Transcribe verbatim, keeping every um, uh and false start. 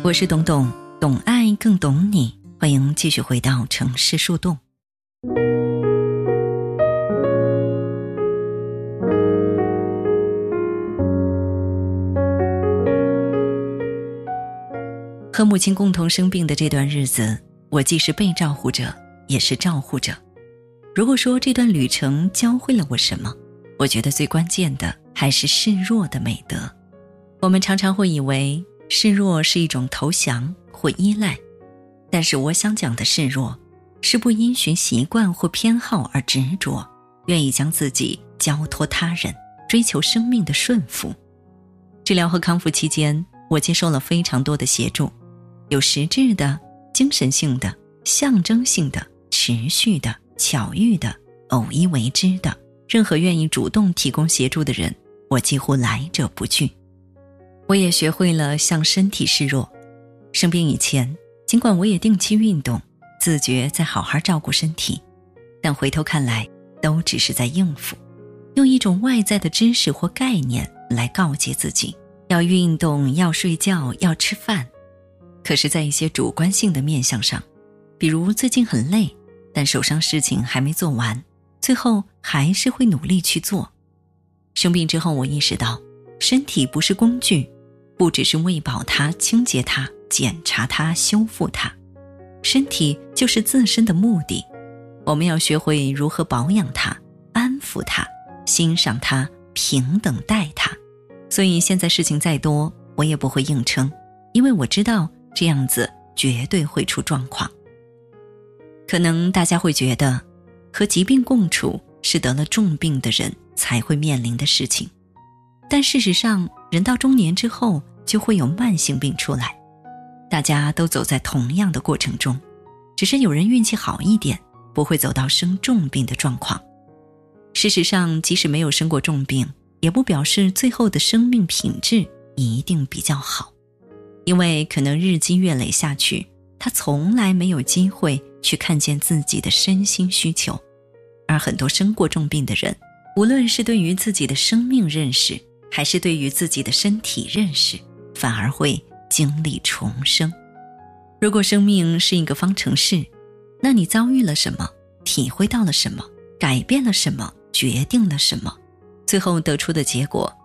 我是董董，懂爱更懂你，欢迎继续回到城市树洞。和母亲共同生病的这段日子，我既是被照顾者，也是照护者。如果说这段旅程教会了我什么，我觉得最关键的还是示弱的美德。我们常常会以为示弱是一种投降或依赖，但是我想讲的示弱，是不因循习惯或偏好而执着，愿意将自己交托他人，追求生命的顺服。治疗和康复期间，我接受了非常多的协助，有实质的、精神性的、象征性的、持续的、巧遇的、偶一为之的，任何愿意主动提供协助的人，我几乎来者不拒。我也学会了向身体示弱。生病以前，尽管我也定期运动，自觉在好好照顾身体，但回头看来，都只是在应付，用一种外在的知识或概念来告诫自己，要运动，要睡觉，要吃饭。可是在一些主观性的面向上，比如最近很累，但手上事情还没做完，最后还是会努力去做。生病之后，我意识到，身体不是工具，不只是喂饱它、清洁它、检查它、修复它，身体就是自身的目的。我们要学会如何保养它、安抚它、欣赏它、平等待它。所以现在事情再多，我也不会硬撑，因为我知道这样子绝对会出状况。可能大家会觉得，和疾病共处是得了重病的人才会面临的事情，但事实上，人到中年之后就会有慢性病出来，大家都走在同样的过程中，只是有人运气好一点，不会走到生重病的状况。事实上，即使没有生过重病，也不表示最后的生命品质一定比较好，因为可能日积月累下去，他从来没有机会去看见自己的身心需求。而很多生过重病的人，无论是对于自己的生命认识，还是对于自己的身体认识，反而会经历重生。如果生命是一个方程式，那你遭遇了什么，体会到了什么，改变了什么，决定了什么，最后得出的结果